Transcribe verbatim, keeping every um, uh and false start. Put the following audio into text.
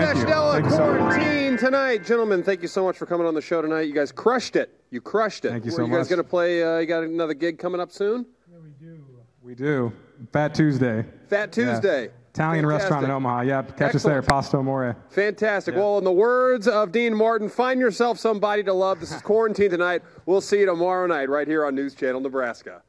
Maschdella Quarantine tonight. Gentlemen, thank you so much for coming on the show tonight. You guys crushed it. You crushed it. Thank you Were so you guys much. going to play, uh, you got another gig coming up soon? We do. Fat Tuesday. Fat Tuesday. Yeah. Italian Fantastic. restaurant in Omaha. Yeah, catch us there, Excellent. Pasto Amore. Fantastic. Yeah. Well, in the words of Dean Martin, find yourself somebody to love. This is Quarantine tonight. We'll see you tomorrow night right here on News Channel Nebraska.